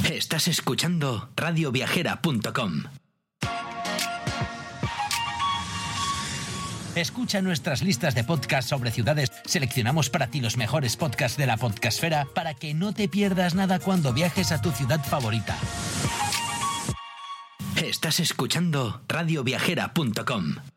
Estás escuchando radioviajera.com. Escucha nuestras listas de podcasts sobre ciudades. Seleccionamos para ti los mejores podcasts de la podcastfera para que no te pierdas nada cuando viajes a tu ciudad favorita. Estás escuchando radioviajera.com.